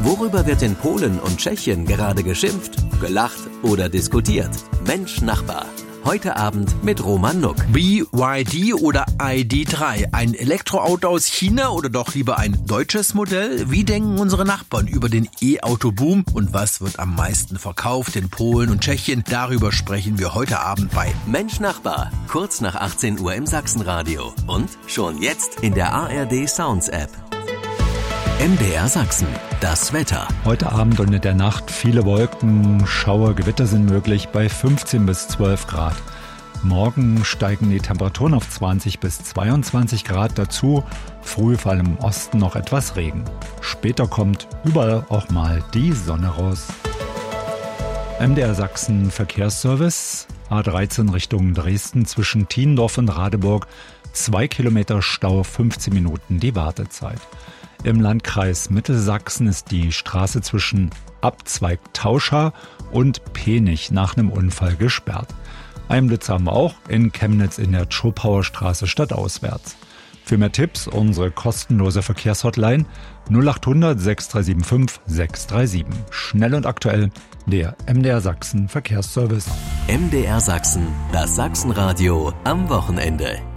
Worüber wird in Polen und Tschechien gerade geschimpft, gelacht oder diskutiert? Mensch Nachbar. Heute Abend mit Roman Nuck. BYD oder ID.3? Ein Elektroauto aus China oder doch lieber ein deutsches Modell? Wie denken unsere Nachbarn über den E-Auto-Boom? Und was wird am meisten verkauft in Polen und Tschechien? Darüber sprechen wir heute Abend bei Mensch Nachbar. Kurz nach 18 Uhr im Sachsenradio. Und schon jetzt in der ARD Sounds App. MDR Sachsen. Das Wetter. Heute Abend und in der Nacht viele Wolken, Schauer, Gewitter sind möglich bei 15 bis 12 Grad. Morgen steigen die Temperaturen auf 20 bis 22 Grad dazu. Früh vor allem im Osten noch etwas Regen. Später kommt überall auch mal die Sonne raus. MDR Sachsen Verkehrsservice. A13 Richtung Dresden zwischen Tiendorf und Radeburg. 2 Kilometer Stau, 15 Minuten die Wartezeit. Im Landkreis Mittelsachsen ist die Straße zwischen Abzweig Tauscha und Penich nach einem Unfall gesperrt. Einen Blitz haben wir auch in Chemnitz in der Tschopauer Straße stadtauswärts. Für mehr Tipps unsere kostenlose Verkehrshotline 0800 6375 637. Schnell und aktuell der MDR Sachsen Verkehrsservice. MDR Sachsen, das Sachsenradio am Wochenende.